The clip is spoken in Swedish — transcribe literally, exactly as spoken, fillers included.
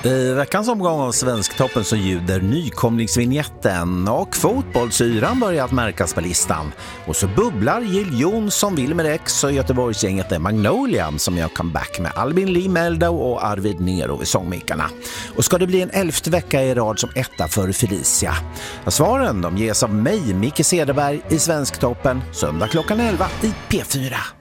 I veckans omgång av Svensktoppen så ljuder nykomlingsvinjetten och fotbollsyran börjat märkas på listan. Och så bubblar Jill Johnson, Wilmer X och Göteborgsgänget är Magnolia som gör comeback med Albin Lee Meldau och Arvid Nero i sångmikarna. Och ska det bli en elfte vecka i rad som etta för Felicia? Ja, svaren de ges av mig, Micke Cederberg, i Svensktoppen, söndag klockan elva i P fyra.